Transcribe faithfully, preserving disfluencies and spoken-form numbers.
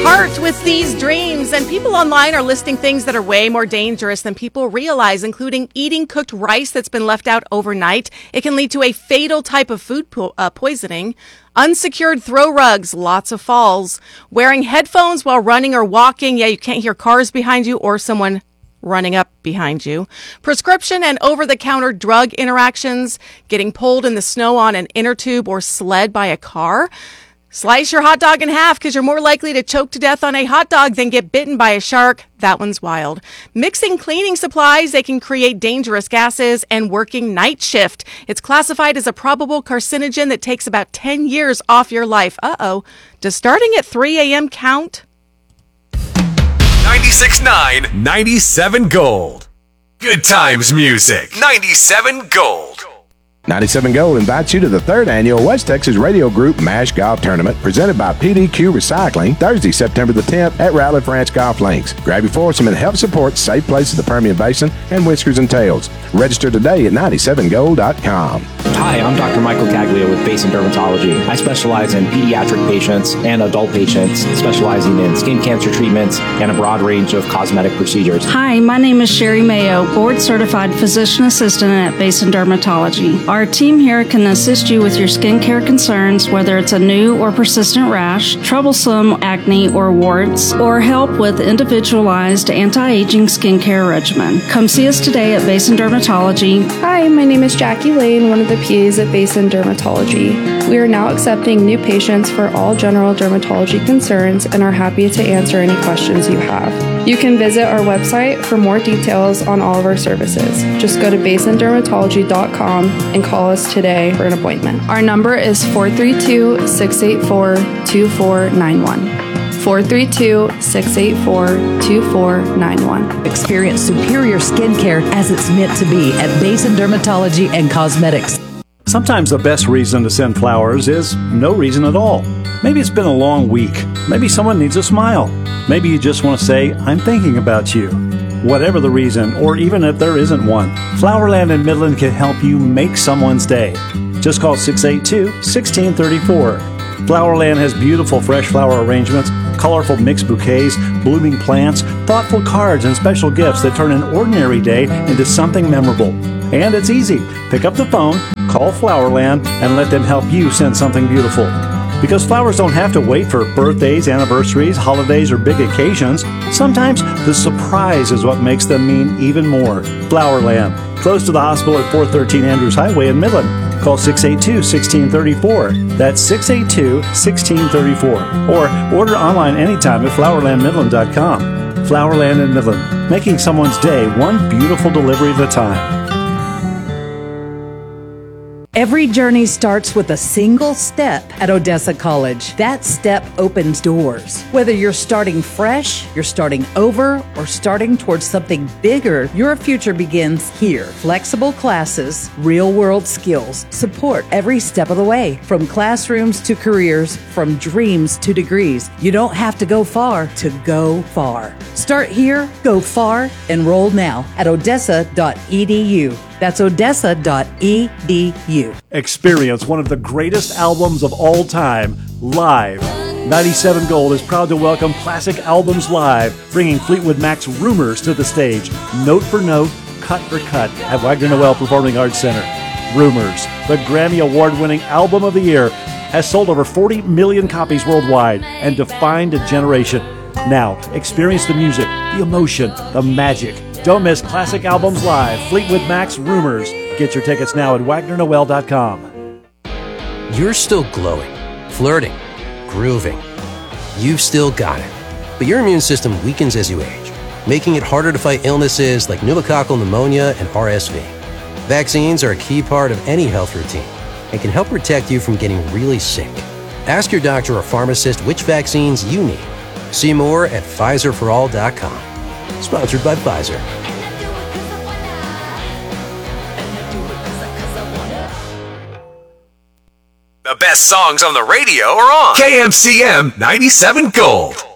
Heart with these dreams, and people online are listing things that are way more dangerous than people realize, including eating cooked rice that's been left out overnight. It can lead to a fatal type of food po- uh, poisoning. Unsecured throw rugs, lots of falls. Wearing headphones while running or walking. Yeah, you can't hear cars behind you or someone running up behind you. Prescription and over-the-counter drug interactions. Getting pulled in the snow on an inner tube or sled by a car. Slice your hot dog in half because you're more likely to choke to death on a hot dog than get bitten by a shark. That one's wild. Mixing cleaning supplies, they can create dangerous gases, and working night shift. It's classified as a probable carcinogen that takes about ten years off your life. Uh-oh. Does starting at three a.m. count? ninety-six point nine, ninety-seven Gold. Good times music. ninety-seven Gold. ninety-seven Gold invites you to the third annual West Texas Radio Group MASH Golf Tournament presented by P D Q Recycling Thursday, September the tenth at Rowley Ranch Golf Links. Grab your foursome and help support safe places of the Permian Basin and Whiskers and Tails. Register today at ninety-seven gold dot com. Hi, I'm Doctor Michael Caglia with Basin Dermatology. I specialize in pediatric patients and adult patients, specializing in skin cancer treatments and a broad range of cosmetic procedures. Hi, my name is Sherry Mayo, board-certified physician assistant at Basin Dermatology. Our team here can assist you with your skincare concerns, whether it's a new or persistent rash, troublesome acne or warts, or help with individualized anti-aging skincare regimen. Come see us today at Basin Dermatology. Hi, my name is Jackie Lane, one of the P As at Basin Dermatology. We are now accepting new patients for all general dermatology concerns and are happy to answer any questions you have. You can visit our website for more details on all of our services. Just go to basin dermatology dot com and call us today for an appointment. Our number is four three two, six eight four, two four nine one. four three two, six eight four, two four nine one. Experience superior skincare as it's meant to be at Basin Dermatology and Cosmetics. Sometimes the best reason to send flowers is no reason at all. Maybe it's been a long week. Maybe someone needs a smile. Maybe you just want to say, I'm thinking about you. Whatever the reason, or even if there isn't one, Flowerland in Midland can help you make someone's day. Just call six eight two, one six three four. Flowerland has beautiful fresh flower arrangements, colorful mixed bouquets, blooming plants, thoughtful cards, and special gifts that turn an ordinary day into something memorable. And it's easy. Pick up the phone, call Flowerland, and let them help you send something beautiful. Because flowers don't have to wait for birthdays, anniversaries, holidays, or big occasions. Sometimes the surprise is what makes them mean even more. Flowerland, close to the hospital at four thirteen Andrews Highway in Midland. Call six eight two, one six three four. That's six eight two, one six three four. Or order online anytime at flowerland midland dot com. Flowerland in Midland, making someone's day one beautiful delivery at a time. Every journey starts with a single step at Odessa College. That step opens doors. Whether you're starting fresh, you're starting over, or starting towards something bigger, your future begins here. Flexible classes, real-world skills, support every step of the way. From classrooms to careers, from dreams to degrees. You don't have to go far to go far. Start here, go far, enroll now at odessa dot e d u. That's odessa dot e d u. Experience one of the greatest albums of all time, live. ninety-seven Gold is proud to welcome Classic Albums Live, bringing Fleetwood Mac's Rumors to the stage, note for note, cut for cut, at Wagner Noel Performing Arts Center. Rumors, the Grammy Award-winning album of the year, has sold over forty million copies worldwide and defined a generation. Now, experience the music, the emotion, the magic. Don't miss Classic Albums Live, Fleetwood Mac's Rumors. Get your tickets now at wagner noel dot com. You're still glowing, flirting, grooving. You've still got it. But your immune system weakens as you age, making it harder to fight illnesses like pneumococcal pneumonia and R S V. Vaccines are a key part of any health routine and can help protect you from getting really sick. Ask your doctor or pharmacist which vaccines you need. See more at pfizer for all dot com. Sponsored by Pfizer. The best songs on the radio are on K M C M ninety-seven Gold.